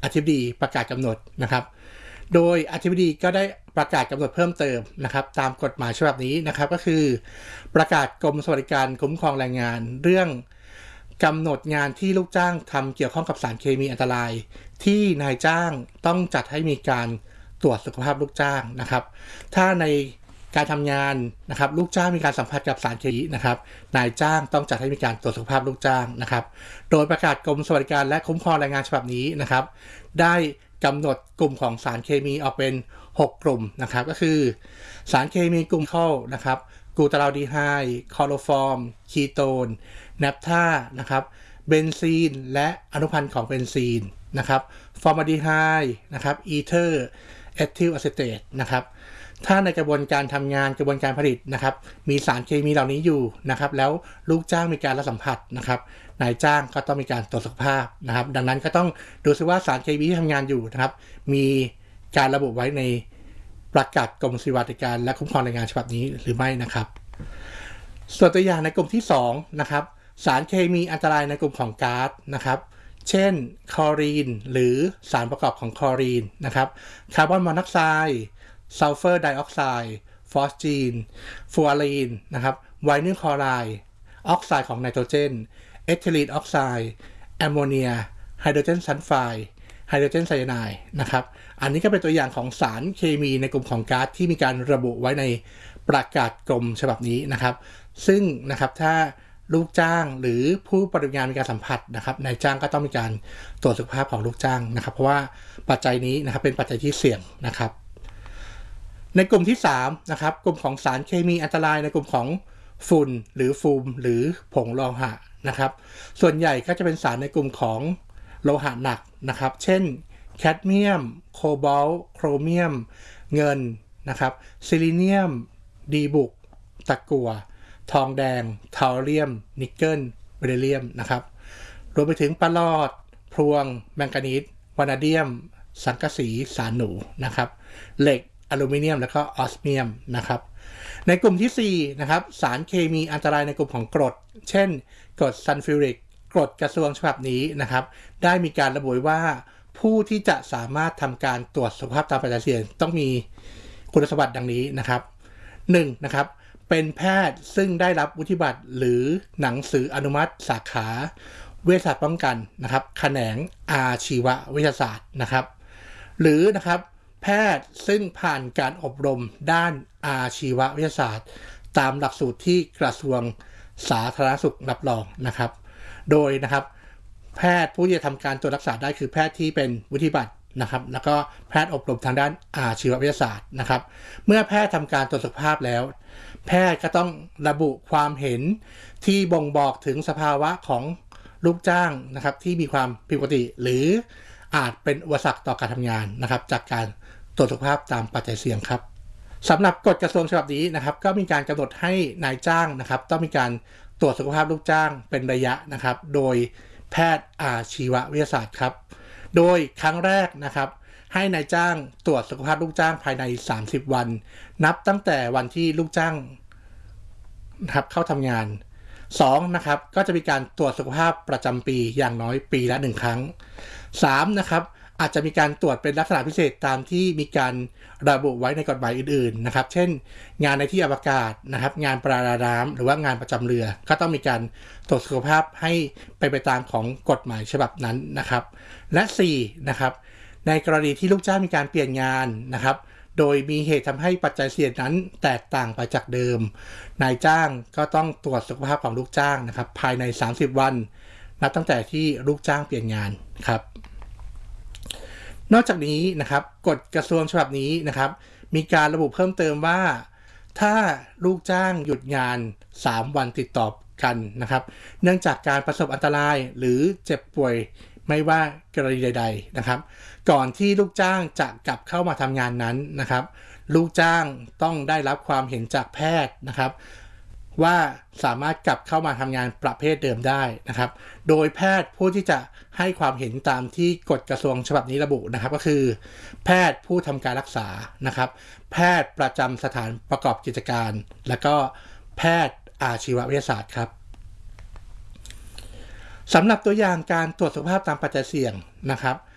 อธิบดีประกาศกำหนดนะครับโดยอธิบดีก็ได้ประกาศกำหนดเพิ่มเติมนะครับตามกฎหมายฉบับนี้นะครับก็คือประกาศกรมสวัสดิการคุ้มครองแรงงานเรื่องกำหนดงานที่ลูกจ้างทำเกี่ยวข้องกับสารเคมีอันตรายที่นายจ้างต้องจัดให้มีการตรวจสุขภาพลูกจ้างนะครับถ้าในการทำงานนะครับลูกจ้างมีการสัมผัสกับสารเคมีนะครับนายจ้างต้องจัดให้มีการตรวจสุขภาพลูกจ้างนะครับโดยประกาศกรมสวัสดิการและคุ้มครองแรงงานฉบับนี้นะครับได้กำหนดกลุ่มของสารเคมีออกเป็น6กลุ่มนะครับก็คือสารเคมีกลุ่มเข้านะครับกลูตาราลดีไฮด์คลอโรฟอร์มคีโตนแนปทานะครับเบนซีนและอนุพันธ์ของเบนซีนนะครับฟอร์มาลดีไฮด์นะครับอีเทอร์เอทิลอะเซเตตนะครับถ้าในกระบวนการทำงานกระบวนการผลิตนะครับมีสารเคมีเหล่านี้อยู่นะครับแล้วลูกจ้างมีการรับสัมผัสนะครับนายจ้างก็ต้องมีการตรวจสุขภาพนะครับดังนั้นก็ต้องดูซิว่าสารเคมีที่ทำงานอยู่นะครับมีการระบุไว้ในประกาศกรมสวัสดิการและคุ้มครองแรงงานฉบับนี้หรือไม่นะครับส่วนตัวอย่างในกลุ่มที่2นะครับสารเคมีอันตรายในกลุ่มของก๊าซนะครับเช่นคลอรีนหรือสารประกอบของคลอรีนนะครับคาร์บอนมอนอกไซด์ซัลเฟอร์ไดออกไซด์ฟอสจีนฟูอารีนนะครับไวนิลคลอไรด์ออกไซด์ของไนโตรเจนเอทิลีนออกไซด์แอมโมเนียไฮโดรเจนซัลไฟด์ไฮโดรเจนไซยาไนด์นะครับอันนี้ก็เป็นตัวอย่างของสารเคมีในกลุ่มของก๊าซที่มีการระบุไว้ในประกาศกรมฉบับนี้นะครับซึ่งนะครับถ้าลูกจ้างหรือผู้ปฏิบัติงานมีการสัมผัสนะครับนายจ้างก็ต้องมีการตรวจสุขภาพของลูกจ้างนะครับเพราะว่าปัจจัยนี้นะครับเป็นปัจจัยที่เสี่ยงนะครับในกลุ่มที่3นะครับกลุ่มของสารเคมีอันตรายในกลุ่มของฝุ่นหรือฟูมหรือผงโลหะนะครับส่วนใหญ่ก็จะเป็นสารในกลุ่มของโลหะหนักนะครับเช่นแคดเมียมโคบอลต์โครเมียมเงินนะครับซิลิเนียมดีบุกตะกั่วทองแดงเทาเรียมนิกเกิลเบริเลียมนะครับรวมไปถึงปลอดพลวงแมงกานีสวานาเดียมสังกะสีสารหนูนะครับเหล็กอลูมิเนียมและก็ออสเมียมนะครับในกลุ่มที่4นะครับสารเคมีอันตรายในกลุ่มของกรดเช่นกรดซัลฟิวริกกฎกระทรวงฉบับนี้นะครับได้มีการระบุไว้ว่าผู้ที่จะสามารถทำการตรวจสุขภาพตามปัจจัยเสี่ยงต้องมีคุณสมบัติดังนี้นะครับ1นะครับเป็นแพทย์ซึ่งได้รับวุฒิบัตรหรือหนังสืออนุมัติสาขาเวชศาสตร์ป้องกันนะครับแขนงอาชีววิทยาศาสตร์นะครับหรือนะครับแพทย์ซึ่งผ่านการอบรมด้านอาชีววิทยาศาสตร์ตามหลักสูตรที่กระทรวงสาธารณสุขรับรองนะครับโดยนะครับแพทย์ผู้ที่จะทำการตรวจรักษาได้คือแพทย์ที่เป็นวุฒิบัตรนะครับแล้วก็แพทย์อบรมทางด้านอาชีววิทยาศาสตร์นะครับเมื่อแพทย์ทำการตรวจสุขภาพแล้วแพทย์ก็ต้องระบุความเห็นที่บ่งบอกถึงสภาวะของลูกจ้างนะครับที่มีความผิดปกติหรืออาจเป็นอุปสรรคต่อการทำงานนะครับจากการตรวจสุขภาพตามปัจจัยเสี่ยงครับสำหรับกฎกระทรวงฉบับนี้นะครับก็มีการกำหนดให้นายจ้างนะครับต้องมีการตรวจสุขภาพลูกจ้างเป็นระยะนะครับโดยแพทย์อาชีววิทยาศาสตร์ครับโดยครั้งแรกนะครับให้นายจ้างตรวจสุขภาพลูกจ้างภายใน30วันนับตั้งแต่วันที่ลูกจ้างนะครับเข้าทำงาน2นะครับก็จะมีการตรวจสุขภาพประจำปีอย่างน้อยปีละ1ครั้ง3นะครับอาจจะมีการตรวจเป็นลักษณะพิเศษตามที่มีการระบุไว้ในกฎหมายอื่นๆนะครับเช่นงานในที่อวกาศนะครับงานประดาน้ำหรือว่างานประจำเรือก็ต้องมีการตรวจสุขภาพให้ไปตามของกฎหมายฉบับนั้นนะครับและ4นะครับในกรณีที่ลูกจ้างมีการเปลี่ยนงานนะครับโดยมีเหตุทำให้ปัจจัยเสี่ยงนั้นแตกต่างไปจากเดิมนายจ้างก็ต้องตรวจสุขภาพของลูกจ้างนะครับภายใน30วันนับตั้งแต่ที่ลูกจ้างเปลี่ยนงานครับนอกจากนี้นะครับกฎกระทรวงฉบับนี้นะครับมีการระบุเพิ่มเติมว่าถ้าลูกจ้างหยุดงาน3วันติดต่อกันนะครับเนื่องจากการประสบอันตรายหรือเจ็บป่วยไม่ว่ากรณีใดๆนะครับก่อนที่ลูกจ้างจะกลับเข้ามาทำงานนั้นนะครับลูกจ้างต้องได้รับความเห็นจากแพทย์นะครับว่าสามารถกลับเข้ามาทำงานประเภทเดิมได้นะครับโดยแพทย์ผู้ที่จะให้ความเห็นตามที่กฎกระทรวงฉบับนี้ระบุนะครับก็คือแพทย์ผู้ทำการรักษานะครับแพทย์ประจำสถานประกอบกิจการและก็แพทย์อาชีววิทยาศาสตร์ครับสำหรับตัวอย่างการตรวจสุขภาพตามปัจจัยเสี่ยงนะครับ